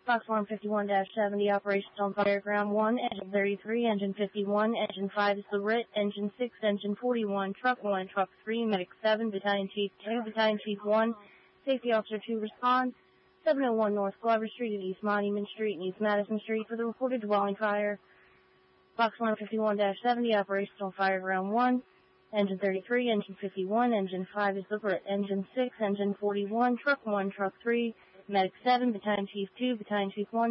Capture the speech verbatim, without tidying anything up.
Box one fifty-one dash seventy, operations on fire, ground one, engine thirty-three, engine fifty-one, engine five is the R I T, engine six, engine forty-one, truck one, truck three, medic seven, battalion chief two, battalion chief one, safety officer two responds, seven oh one North Glover Street at East Monument Street and East Madison Street for the reported dwelling fire. Box one fifty-one dash seventy, operations on fire, ground one, engine thirty-three, engine fifty-one, engine five is the R I T, engine six, engine forty-one, truck one, truck three, medic seven, battalion chief two, battalion chief one,